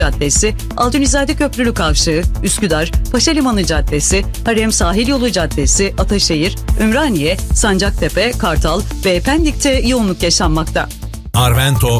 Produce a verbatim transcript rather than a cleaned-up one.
Caddesi, Altunizade Köprülü Kavşağı, Üsküdar, Paşalimanı Caddesi, Harem Sahil Yolu Caddesi, Ataşehir, Ümraniye, Sancaktepe, Kartal ve Pendik'te yoğunluk yaşanmakta. Arvento